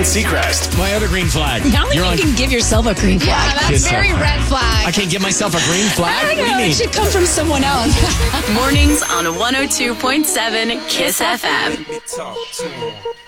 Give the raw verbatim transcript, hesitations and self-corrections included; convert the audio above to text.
Seacrest. My other green flag. I don't think You're you on. can give yourself a green flag. Yeah, that's Kiss very up. red flag. I can't give myself a green flag? I What don't do you know. mean? It should come from someone else. Mornings on one oh two point seven Kiss F M.